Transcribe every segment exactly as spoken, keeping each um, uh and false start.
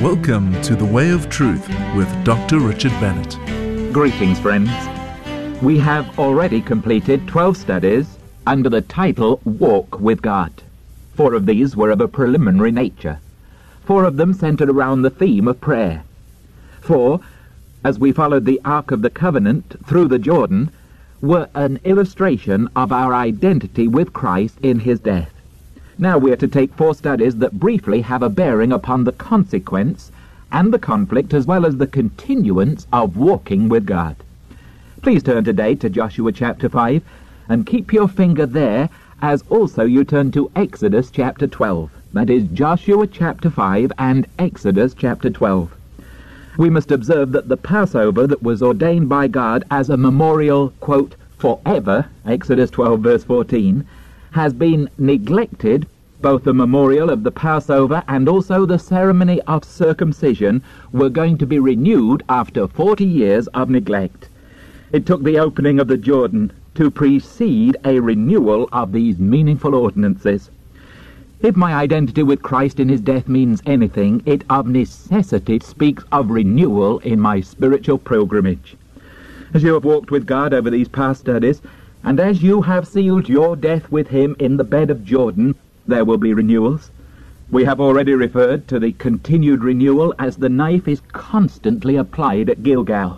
Welcome to The Way of Truth with Doctor Richard Bennett. Greetings, friends. We have already completed twelve studies under the title Walk with God. Four of these were of a preliminary nature. Four of them centered around the theme of prayer. Four, as we followed the Ark of the Covenant through the Jordan, were an illustration of our identity with Christ in his death. Now we are to take four studies that briefly have a bearing upon the consequence and the conflict as well as the continuance of walking with God. Please turn today to Joshua chapter five and keep your finger there as also you turn to Exodus chapter twelve. That is Joshua chapter five and Exodus chapter twelve. We must observe that the Passover that was ordained by God as a memorial, quote, forever, Exodus twelve verse fourteen, has been neglected. Both the memorial of the Passover and also the ceremony of circumcision were going to be renewed after forty years of neglect. It took the opening of the Jordan to precede a renewal of these meaningful ordinances. If my identity with Christ in his death means anything, it of necessity speaks of renewal in my spiritual pilgrimage. As you have walked with God over these past studies, and as you have sealed your death with him in the bed of Jordan, there will be renewals. We have already referred to the continued renewal as the knife is constantly applied at Gilgal.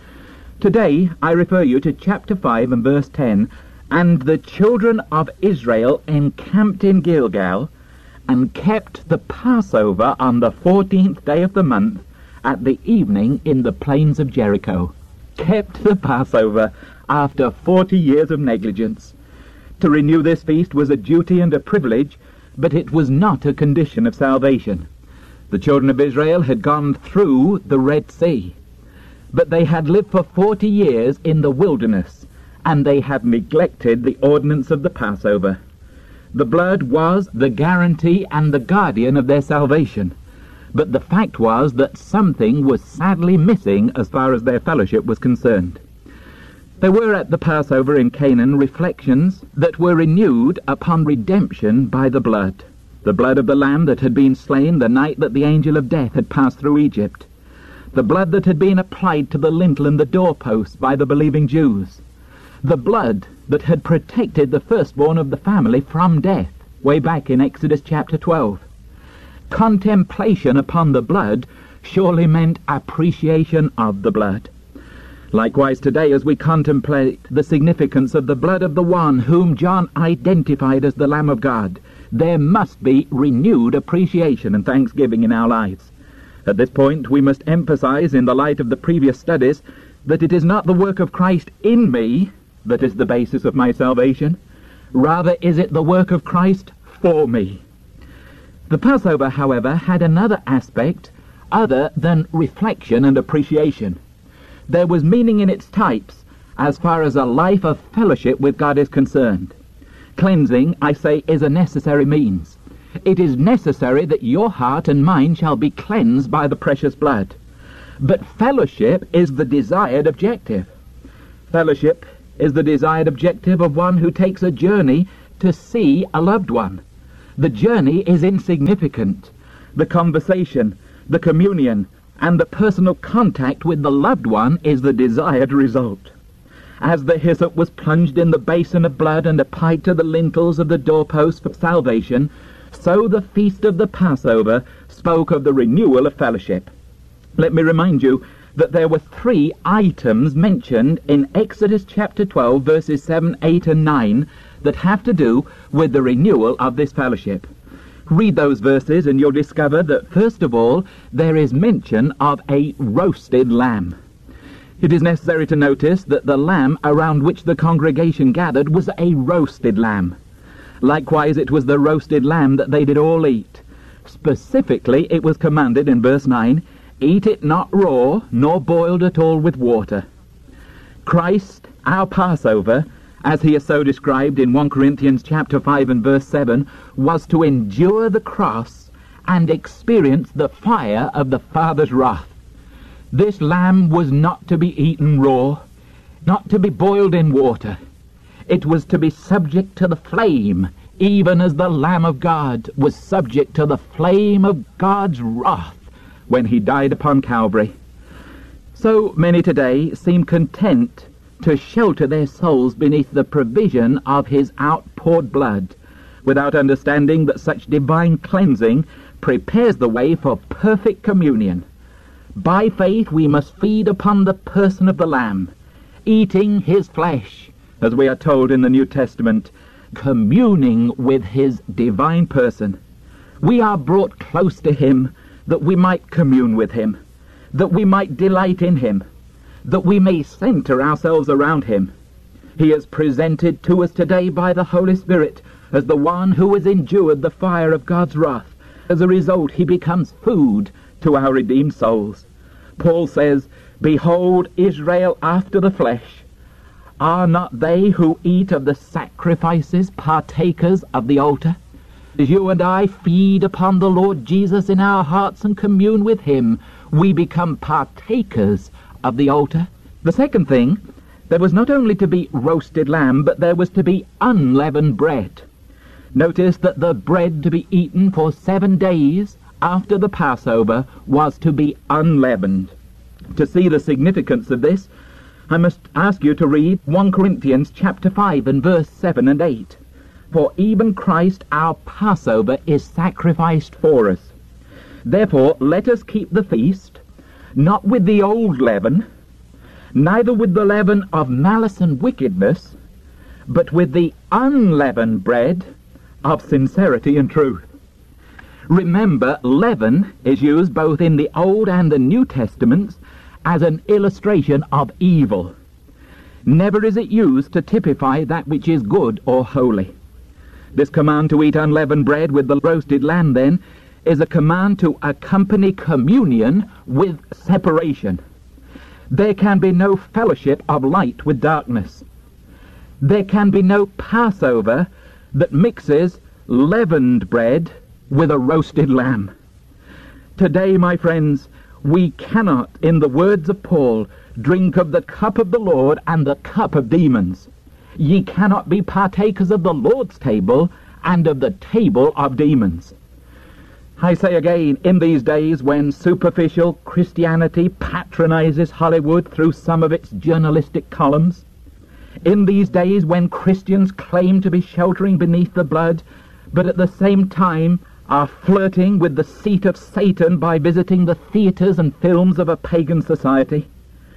Today I refer you to chapter five and verse ten. And the children of Israel encamped in Gilgal, and kept the Passover on the fourteenth day of the month at the evening in the plains of Jericho. Kept the Passover after forty years of negligence. To renew this feast was a duty and a privilege, but it was not a condition of salvation. The children of Israel had gone through the Red Sea, but they had lived for forty years in the wilderness, and they had neglected the ordinance of the Passover. The blood was the guarantee and the guardian of their salvation, but the fact was that something was sadly missing as far as their fellowship was concerned. There were at the Passover in Canaan reflections that were renewed upon redemption by the blood, the blood of the lamb that had been slain the night that the angel of death had passed through Egypt, the blood that had been applied to the lintel and the doorposts by the believing Jews, the blood that had protected the firstborn of the family from death, way back in Exodus chapter twelve. Contemplation upon the blood surely meant appreciation of the blood. Likewise today, as we contemplate the significance of the blood of the one whom John identified as the Lamb of God, there must be renewed appreciation and thanksgiving in our lives. At this point, we must emphasize, in the light of the previous studies, that it is not the work of Christ in me that is the basis of my salvation. Rather is it the work of Christ for me. The Passover, however, had another aspect other than reflection and appreciation. There was meaning in its types as far as a life of fellowship with God is concerned. Cleansing, I say, is a necessary means. It is necessary that your heart and mind shall be cleansed by the precious blood. But fellowship is the desired objective. Fellowship is the desired objective of one who takes a journey to see a loved one. The journey is insignificant. The conversation, the communion, and the personal contact with the loved one is the desired result. As the hyssop was plunged in the basin of blood and applied to the lintels of the doorposts for salvation, so the feast of the Passover spoke of the renewal of fellowship. Let me remind you that there were three items mentioned in Exodus chapter twelve, verses seven, eight, and nine that have to do with the renewal of this fellowship. Read those verses and you'll discover that, first of all, there is mention of a roasted lamb. It is necessary to notice that the lamb around which the congregation gathered was a roasted lamb. Likewise, it was the roasted lamb that they did all eat. Specifically, it was commanded in verse nine, "Eat it not raw, nor boiled at all with water." Christ, our Passover, as he is so described in First Corinthians chapter five and verse seven, was to endure the cross and experience the fire of the Father's wrath. This lamb was not to be eaten raw, not to be boiled in water. It was to be subject to the flame, even as the Lamb of God was subject to the flame of God's wrath when he died upon Calvary. So many today seem content to shelter their souls beneath the provision of his outpoured blood, without understanding that such divine cleansing prepares the way for perfect communion. By faith we must feed upon the person of the Lamb, eating his flesh, as we are told in the New Testament, communing with his divine person. We are brought close to him that we might commune with him, that we might delight in him, that we may center ourselves around him. He is presented to us today by the Holy Spirit as the one who has endured the fire of God's wrath. As a result, he becomes food to our redeemed souls. Paul says, "Behold, Israel after the flesh, are not they who eat of the sacrifices partakers of the altar?" As you and I feed upon the Lord Jesus in our hearts and commune with him, we become partakers of the altar. The second thing, there was not only to be roasted lamb, but there was to be unleavened bread. Notice that the bread to be eaten for seven days after the Passover was to be unleavened. To see the significance of this, I must ask you to read First Corinthians chapter five and verse seven and eight. For even Christ our Passover is sacrificed for us. Therefore let us keep the feast, not with the old leaven, neither with the leaven of malice and wickedness, but with the unleavened bread of sincerity and truth. Remember, leaven is used both in the Old and the New Testaments as an illustration of evil. Never is it used to typify that which is good or holy. This command to eat unleavened bread with the roasted lamb, then, is a command to accompany communion with separation. There can be no fellowship of light with darkness. There can be no Passover that mixes leavened bread with a roasted lamb. Today, my friends, we cannot, in the words of Paul, drink of the cup of the Lord and the cup of demons. Ye cannot be partakers of the Lord's table and of the table of demons. I say again, in these days when superficial Christianity patronizes Hollywood through some of its journalistic columns, in these days when Christians claim to be sheltering beneath the blood, but at the same time are flirting with the seat of Satan by visiting the theaters and films of a pagan society,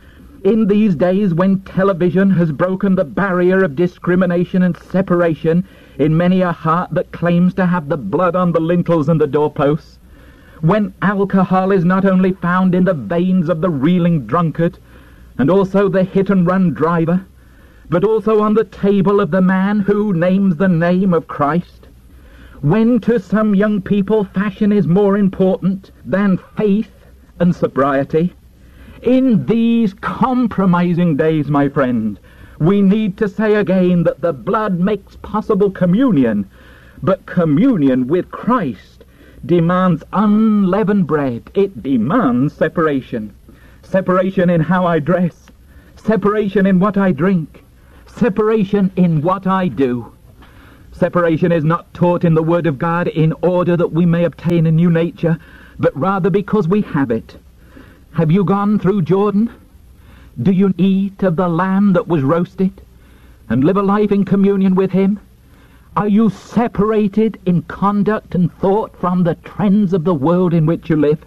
in these days when television has broken the barrier of discrimination and separation in many a heart that claims to have the blood on the lintels and the doorposts, when alcohol is not only found in the veins of the reeling drunkard and also the hit-and-run driver, but also on the table of the man who names the name of Christ, when to some young people fashion is more important than faith and sobriety, in these compromising days, my friend, we need to say again that the blood makes possible communion, but communion with Christ demands unleavened bread. It demands separation. Separation in how I dress, separation in what I drink, separation in what I do. Separation is not taught in the Word of God in order that we may obtain a new nature, but rather because we have it. Have you gone through Jordan? Do you eat of the lamb that was roasted and live a life in communion with him? Are you separated in conduct and thought from the trends of the world in which you live?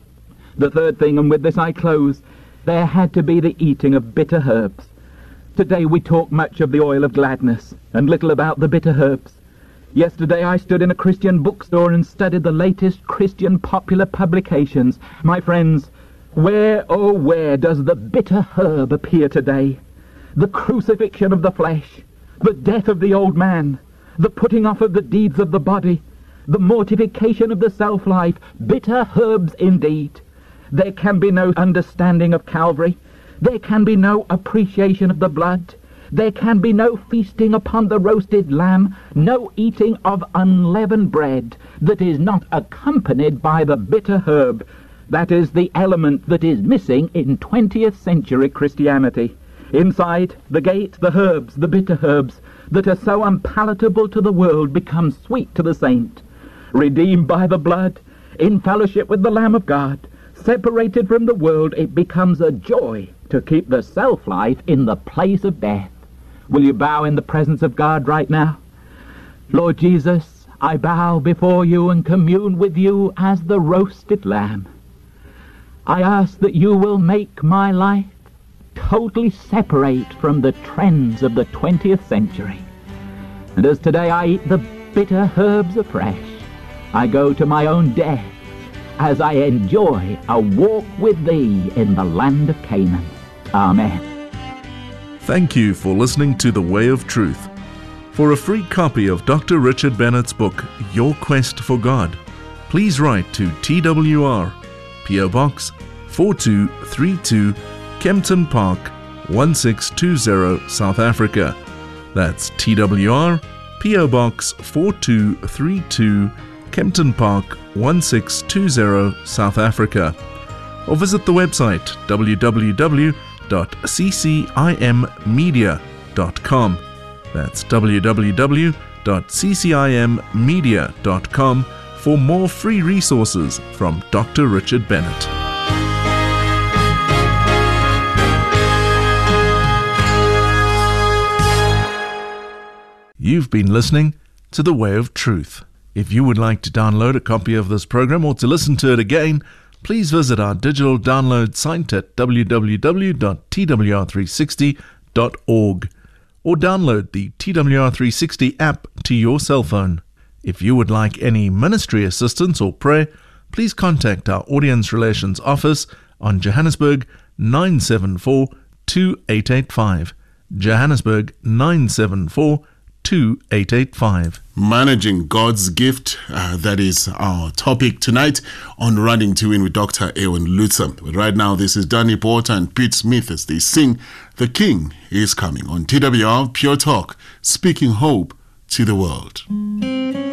The third thing, and with this I close, there had to be the eating of bitter herbs. Today we talk much of the oil of gladness and little about the bitter herbs. Yesterday I stood in a Christian bookstore and studied the latest Christian popular publications. My friends, where, oh where does the bitter herb appear today? The crucifixion of the flesh, the death of the old man, the putting off of the deeds of the body, the mortification of the self-life, bitter herbs indeed. There can be no understanding of Calvary. There can be no appreciation of the blood. There can be no feasting upon the roasted lamb, no eating of unleavened bread that is not accompanied by the bitter herb. That is the element that is missing in twentieth century Christianity. Inside the gate, the herbs, the bitter herbs, that are so unpalatable to the world become sweet to the saint. Redeemed by the blood, in fellowship with the Lamb of God, Separated from the world, it becomes a joy to keep the self-life in the place of death. Will you bow in the presence of God right now? Lord Jesus, I bow before you and commune with you as the roasted lamb. I ask that you will make my life totally separate from the trends of the twentieth century. And as today I eat the bitter herbs afresh, I go to my own death as I enjoy a walk with thee in the land of Canaan. Amen. Thank you for listening to The Way of Truth. For a free copy of Doctor Richard Bennett's book, Your Quest for God, please write to T W R, P O Box four two three two, Kempton Park, one six two zero, South Africa. That's T W R, P O Box four two three two, Kempton Park, one six two zero, South Africa. Or visit the website w w w dot c c i m media dot com. That's w w w dot c c i m media dot com for more free resources from Doctor Richard Bennett. You've been listening to The Way of Truth. If you would like to download a copy of this program or to listen to it again, please visit our digital download site at w w w dot t w r three sixty dot org or download the T W R three sixty app to your cell phone. If you would like any ministry assistance or prayer, please contact our Audience Relations Office on Johannesburg nine seven four, two eight eight five. Johannesburg nine seven four, two eight eight five. Managing God's Gift, uh, that is our topic tonight on Running to Win with Doctor Ewan Lutzer. But right now, this is Danny Porter and Pete Smith as they sing The King is Coming on T W R Pure Talk, speaking hope to the world.